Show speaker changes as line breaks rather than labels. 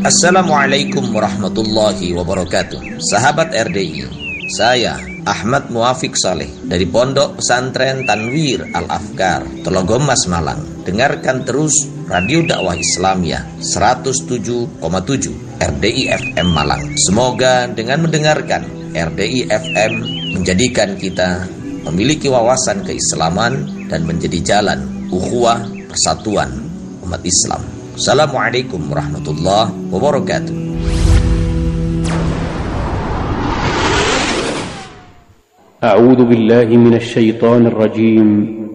Assalamualaikum warahmatullahi wabarakatuh. Sahabat RDI, saya Ahmad Muafiq Saleh dari Pondok Pesantren Tanwir Al-Afkar, Telogomas, Malang. Dengarkan terus Radio Dakwah Islamiyah 107,7 RDI FM Malang. Semoga dengan mendengarkan RDI FM menjadikan kita memiliki wawasan keislaman dan menjadi jalan ukhuwah persatuan umat Islam. Assalamualaikum warahmatullahi wabarakatuh.
أعوذ بالله من الشيطان الرجيم